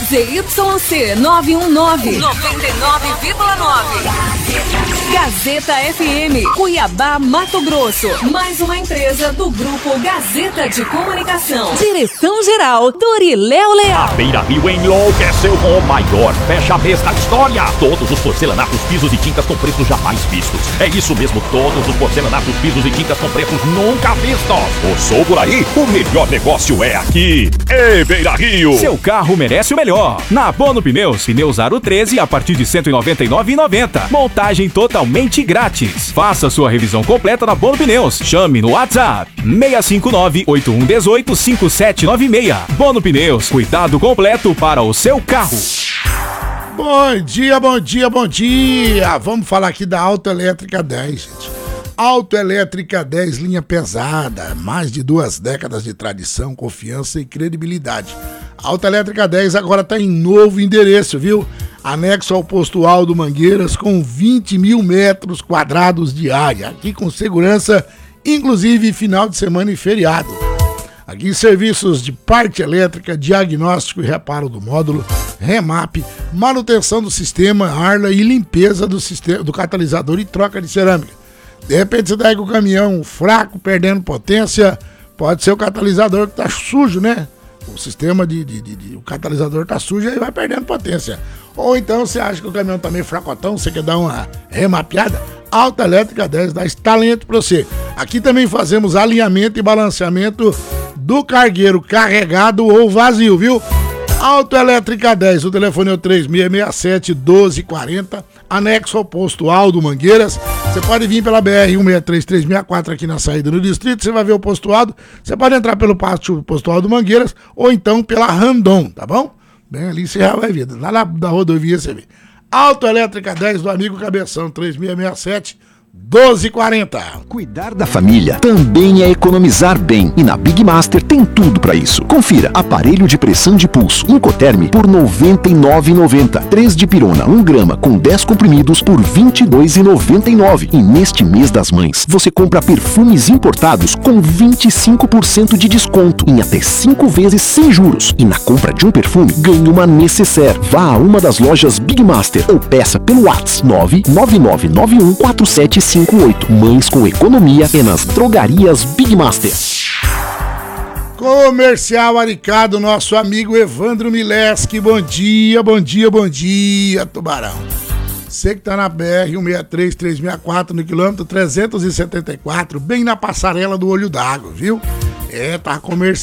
ZYC 919, 99,9. Gazeta FM, Cuiabá, Mato Grosso. Mais uma empresa do Grupo Gazeta de Comunicação. Direção-geral, Doriléo Leal. A Beira Rio enlouqueceu com o maior fecha-mês da história. Todos os porcelanatos, pisos e tintas com preços jamais vistos. É isso mesmo, todos os porcelanatos, pisos e tintas com preços nunca vistos. Passou por aí? O melhor negócio é aqui. Ei, Beira Rio! Seu carro merece o melhor. Na Bono Pneus, pneus Aro 13 a partir de R$ 199,90. Montagem totalmente grátis. Faça sua revisão completa na Bono Pneus. Chame no WhatsApp 659-8118-5796. Bono Pneus, cuidado completo para o seu carro. Bom dia, bom dia, bom dia. Vamos falar aqui da Autoelétrica 10, gente. Autoelétrica 10, linha pesada, mais de 2 décadas de tradição, confiança e credibilidade. A Autoelétrica 10 agora está em novo endereço, viu? Anexo ao posto Aldo Mangueiras, com 20 mil metros quadrados de área. Aqui com segurança, inclusive final de semana e feriado. Aqui serviços de parte elétrica, diagnóstico e reparo do módulo, remap, manutenção do sistema, arla e limpeza do catalisador e troca de cerâmica. De repente você tá aí com o caminhão fraco, perdendo potência, pode ser o catalisador que tá sujo, né? O sistema o catalisador tá sujo e aí vai perdendo potência. Ou então você acha que o caminhão tá meio fracotão, você quer dar uma remapeada? Autoelétrica 10 dá esse talento pra você. Aqui também fazemos alinhamento e balanceamento do cargueiro carregado ou vazio, viu? Autoelétrica 10, o telefone é o 3667-1240, anexo ao posto Aldo Mangueiras. Você pode vir pela BR-163-364 aqui na saída do distrito, você vai ver o posto Aldo. Você pode entrar pelo pátio do posto Aldo Mangueiras ou então pela Randon, tá bom? Bem ali você já vai ver, lá da rodovia você vê. Autoelétrica 10 do amigo Cabeção, 3667-1240. Cuidar da família também é economizar bem e na Big Master tem tudo pra isso. Confira: aparelho de pressão de pulso Incoterm por R$ 99,90. 3 de pirona 1 grama com 10 comprimidos por R$ 22,99. E neste mês das mães você compra perfumes importados com 25% de desconto em até 5 vezes sem juros. E na compra de um perfume ganhe uma necessaire. Vá a uma das lojas Big Master ou peça pelo WhatsApp 999914758. Mães com economia é nas drogarias Big Master. Comercial Aricado, nosso amigo Evandro Mileski. Bom dia, bom dia, bom dia, Tubarão. Você que tá na BR-163-364, no quilômetro 374, bem na passarela do Olho d'Água, viu? Tá comercial.